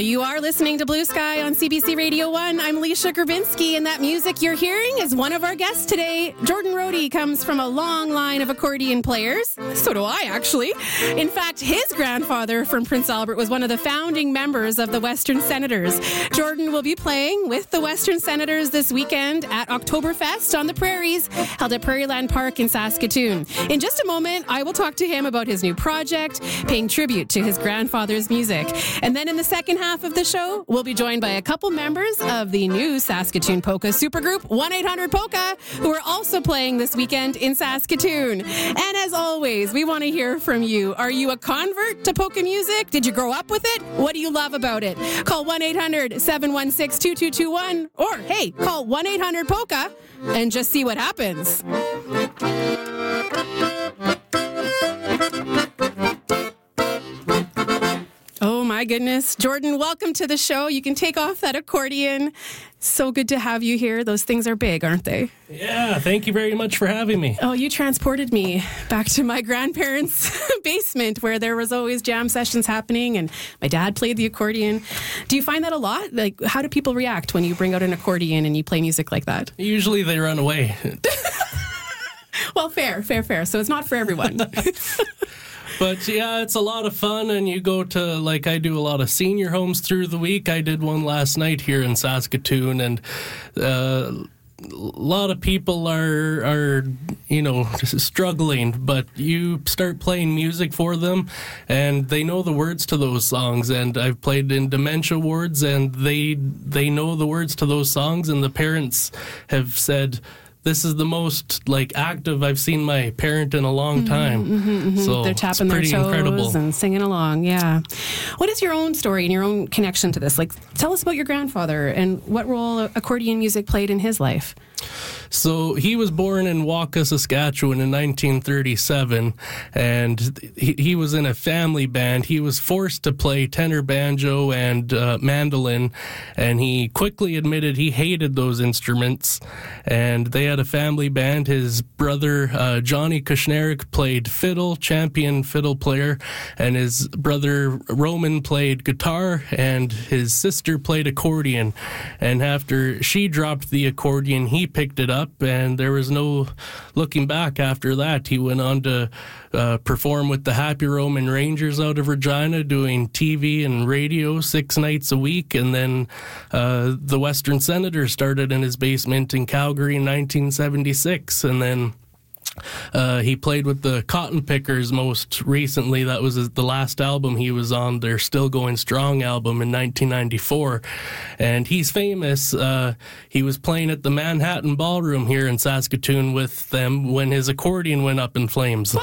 You are listening to Blue Sky on CBC Radio 1. I'm Alicia Grabinski, and that music you're hearing is one of our guests today. Jordan Rohde comes from a long line of accordion players. So do I, actually. In fact, his grandfather from Prince Albert was one of the founding members of the Western Senators. Jordan will be playing with the Western Senators this weekend at Oktoberfest on the Prairies, held at Prairieland Park in Saskatoon. In just a moment, I will talk to him about his new project, paying tribute to his grandfather's music. And then in the second half of the show, we'll be joined by a couple members of the new Saskatoon polka supergroup 1-800-POLKA, who are also playing this weekend in Saskatoon. And as always, we want to hear from you. Are you a convert to polka music? Did you grow up with it? What do you love about it? Call 1-800-716-2221, or hey, call 1-800-POLKA and just see what happens. Oh my goodness. Jordan, welcome to the show. You can take off that accordion. So good to have you here. Those things are big, aren't they? Yeah, thank you very much for having me. Oh, you transported me back to my grandparents' basement where there was always jam sessions happening and my dad played the accordion. Do you find that a lot? Like, how do people react when you bring out an accordion and you play music like that? Usually they run away. Well, fair. So it's not for everyone. But yeah, it's a lot of fun, and you go to, like, I do a lot of senior homes through the week. I did one last night here in Saskatoon, and a lot of people are struggling, but you start playing music for them, and they know the words to those songs. And I've played in dementia wards, and they know the words to those songs, and the parents have said, this is the most active I've seen my parent in a long time. So they're tapping their toes incredible. And singing along. Yeah. What is your own story and your own connection to this? Tell us about your grandfather and what role accordion music played in his life. So he was born in Waka, Saskatchewan in 1937, and he was in a family band. He was forced to play tenor banjo and mandolin, and he quickly admitted he hated those instruments. And they had a family band. His brother, Johnny Kushnerik, played fiddle, champion fiddle player, and his brother, Roman, played guitar, and his sister played accordion. And after she dropped the accordion, he picked it up, and there was no looking back after that. He went on to perform with the Happy Roman Rangers out of Regina, doing TV and radio 6 nights a week, and then the Western Senators started in his basement in Calgary in 1976, and then he played with the Cotton Pickers most recently. That was the last album he was on, their Still Going Strong album in 1994. And he's famous. He was playing at the Manhattan Ballroom here in Saskatoon with them when his accordion went up in flames.